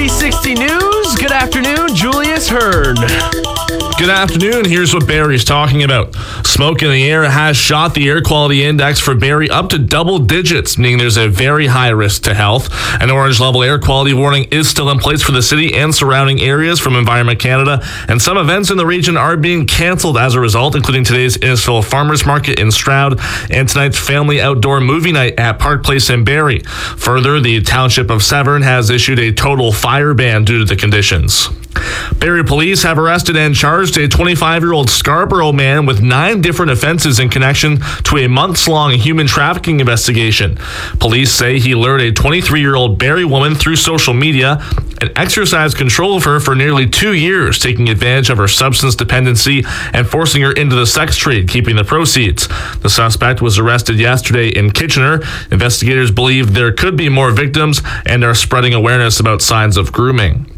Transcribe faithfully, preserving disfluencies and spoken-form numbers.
three sixty News. Good afternoon, Julius Hearn. Good afternoon. Here's what Barrie's talking about. Smoke in the air has shot the air quality index for Barrie up to double digits, meaning there's a very high risk to health. An orange level air quality warning is still in place for the city and surrounding areas from Environment Canada, and some events in the region are being cancelled as a result, including today's Innisfil Farmers Market in Stroud and tonight's family outdoor movie night at Park Place in Barrie. Further, the Township of Severn has issued a total fire ban due to the conditions. Barrie police have arrested and charged a twenty-five-year-old Scarborough man with nine different offenses in connection to a months-long human trafficking investigation. Police say he lured a twenty-three-year-old Barrie woman through social media and exercised control of her for nearly two years, taking advantage of her substance dependency and forcing her into the sex trade, keeping the proceeds. The suspect was arrested yesterday in Kitchener. Investigators believe there could be more victims and are spreading awareness about signs of grooming.